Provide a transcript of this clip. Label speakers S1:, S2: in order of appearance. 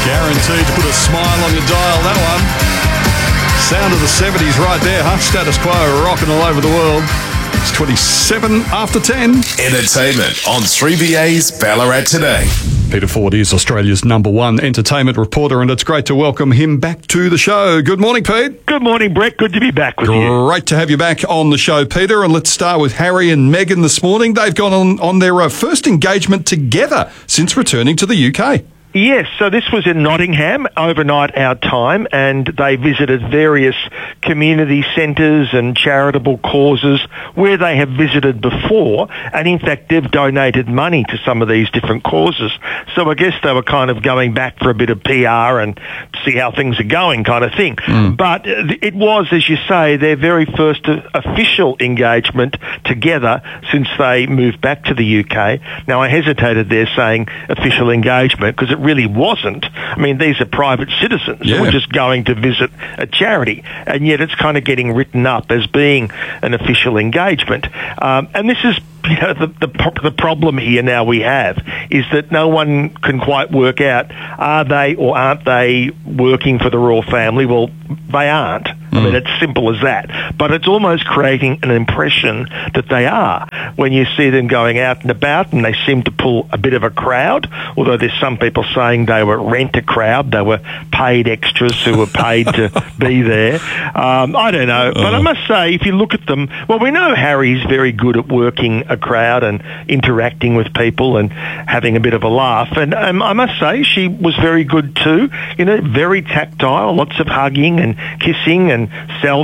S1: Guaranteed to put a smile on your dial, that one. Sound of the 70s right there, huh? Status Quo rocking all over the world. It's 27 after 10.
S2: Entertainment on 3BA's Ballarat Today.
S1: Peter Ford is Australia's #1 entertainment reporter, and it's great to welcome him back to the show. Good morning, Pete.
S3: Good morning, Brett. Good to be back with you.
S1: Great to have you back on the show, Peter. And let's start with Harry and Meghan this morning. They've gone on their first engagement together since returning to the UK.
S3: Yes, so this was in Nottingham, overnight our time, and they visited various community centres and charitable causes where they have visited before, and in fact they've donated money to some of these different causes. So I guess they were kind of going back for a bit of PR and see how things are going kind of thing. But it was, as you say, their very first official engagement together since they moved back to the UK. Now I hesitated there saying official engagement because it really wasn't. I mean, these are private citizens who were just going to visit a charity, and yet it's kind of getting written up as being an official engagement. And this is, you know, the problem here now we have is that no one can quite work out, are they or aren't they working for the royal family? Well, they aren't. I mean, it's simple as that. But it's almost creating an impression that they are when you see them going out and about, and they seem to pull a bit of a crowd, although there's some people saying they were rent-a-crowd, they were paid extras who were paid to be there. I don't know. But I must say, if you look at them, well, we know Harry's very good at working a crowd and interacting with people and having a bit of a laugh. And I must say, she was very good too. You know, very tactile, lots of hugging and kissing and selfies